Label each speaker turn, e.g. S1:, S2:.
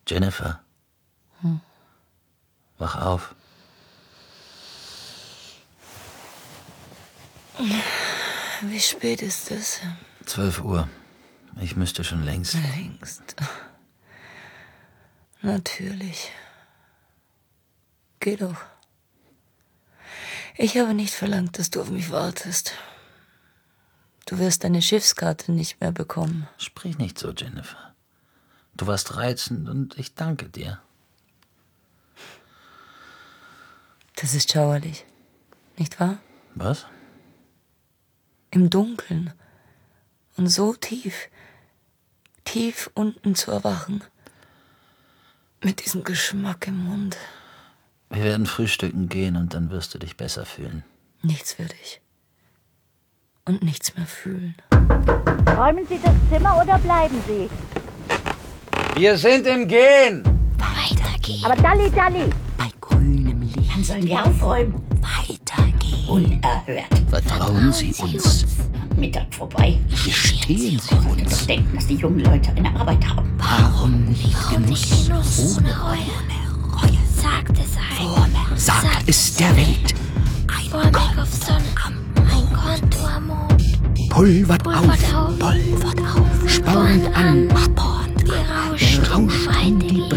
S1: Jennifer. Wach auf.
S2: Wie spät ist es?
S1: 12 Uhr. Ich müsste schon längst.
S2: Längst. Natürlich. Geh doch. Ich habe nicht verlangt, dass du auf mich wartest. Du wirst deine Schiffskarte nicht mehr bekommen.
S1: Sprich nicht so, Jennifer. Du warst reizend und ich danke dir.
S2: Das ist schauerlich. Nicht wahr?
S1: Was?
S2: Im Dunkeln. Und so tief unten zu erwachen. Mit diesem Geschmack im Mund.
S1: Wir werden frühstücken gehen und dann wirst du dich besser fühlen.
S2: Nichts würde ich. Und nichts mehr fühlen.
S3: Räumen Sie das Zimmer oder bleiben Sie?
S1: Wir sind im Gehen!
S4: Weitergehen.
S3: Aber Dalli!
S4: Bei grünem Licht.
S3: Dann sollen wir aufräumen.
S4: Weitergehen.
S3: Unerhört.
S1: Vertrauen Sie uns.
S3: Mittag vorbei.
S1: Gestehen Sie uns.
S3: Doch denken, dass die jungen Leute eine Arbeit haben.
S1: Warum nicht
S4: Nicht
S1: Genuss?
S4: ohne Reue. Sagt es ein.
S1: Sagt es der Welt.
S4: Vorweg auf Sonne. Ein Konto am Mond.
S1: Pulvert
S4: Pulvert auf.
S1: Spornt an.
S4: Abhorn. Gerauscht.
S1: Rauscht
S4: Weitergehen.